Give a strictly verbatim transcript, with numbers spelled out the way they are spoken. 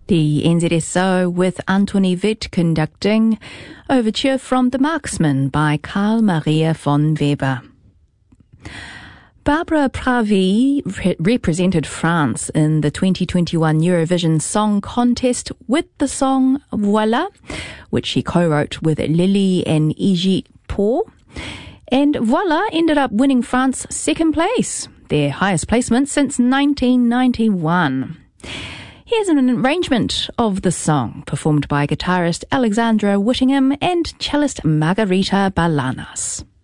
The N Z S O with Anthony Witt conducting Overture from the Marksman by Carl Maria von Weber. Barbara Pravi re- represented France in the twenty twenty-one Eurovision Song Contest with the song Voila, which she co-wrote with Lily and Iggy Pop. And Voila ended up winning France second place, their highest placement since nineteen ninety-one. Here's an arrangement of the song, performed by guitarist Alexandra Whittingham and cellist Margarita Balanas.